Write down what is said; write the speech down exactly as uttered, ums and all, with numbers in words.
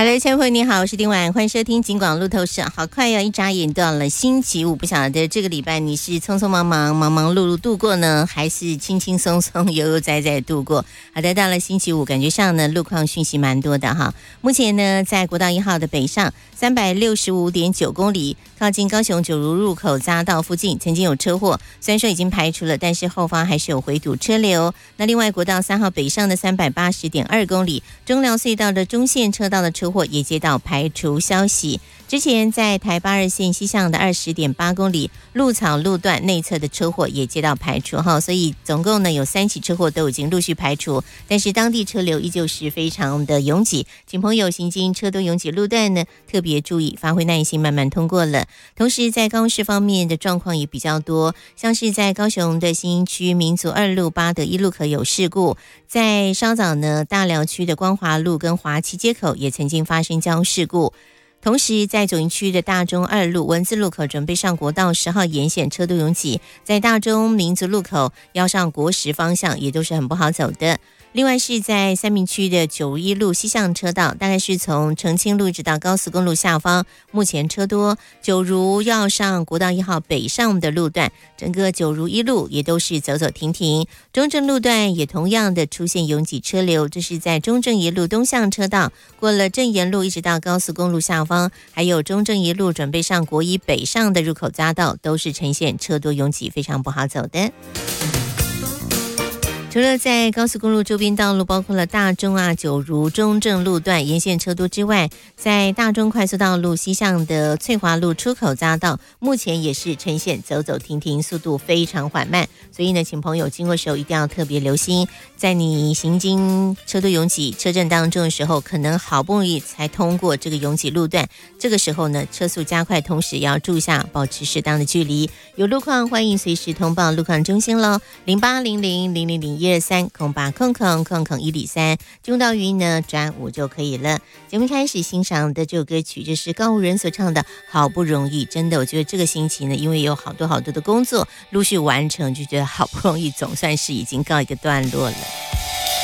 Hello， 亲爱的朋友你好，我是丁婉，欢迎收听警广路透社。好快呀、啊，一眨眼到了星期五，不晓得这个礼拜你是匆匆忙忙、忙忙碌碌度过呢，还是轻轻松松、悠悠哉哉度过？好的，到了星期五，感觉上呢，路况讯息蛮多的哈。目前呢，在国道一号的北上三百六十五点九公里，靠近高雄九如入口匝道附近，曾经有车祸，虽然说已经排除了，但是后方还是有回堵车流。那另外，国道三号北上的三百八十点二公里，中寮隧道的中线车道的车祸也接到排除消息。之前在台八二线西向的二十点八公里鹿草路段内侧的车祸也接到排除哈，所以总共呢有三起车祸都已经陆续排除，但是当地车流依旧是非常的拥挤，请朋友行经车多拥挤路段呢特别注意，发挥耐心，慢慢通过了。同时在高雄市方面的状况也比较多，像是在高雄的新营区民族二路八德一路口有事故，在稍早呢大寮区的光华路跟华七街口也曾经发生交通事故。同时在左营区的大中二路文字路口准备上国道十号沿线车都拥挤，在大中民族路口要上国十方向也都是很不好走的。另外是在三民区的九如一路西向车道，大概是从澄清路直到高速公路下方，目前车多。九如要上国道一号北上的路段，整个九如一路也都是走走停停。中正路段也同样的出现拥挤车流，这是在中正一路东向车道，过了正沿路一直到高速公路下方，还有中正一路准备上国一北上的入口匝道，都是呈现车多拥挤，非常不好走的。除了在高速公路周边道路，包括了大中啊、九如、中正路段沿线车多之外，在大中快速道路西向的翠华路出口匝道，目前也是呈现走走停停，速度非常缓慢。所以呢，请朋友经过的时候一定要特别留心，在你行经车多拥挤、车阵当中的时候，可能好不容易才通过这个拥挤路段，这个时候呢，车速加快，同时也要注意下，保持适当的距离。有路况，欢迎随时通报路况中心咯，零八零零零零零一二三空八空空空空一里三，进入到语音呢转五就可以了。节目开始欣赏的这首歌曲，就是高吾人所唱的《好不容易》。真的，我觉得这个星期呢，因为有好多好多的工作陆续完成，就觉得好不容易，总算是已经告一个段落了。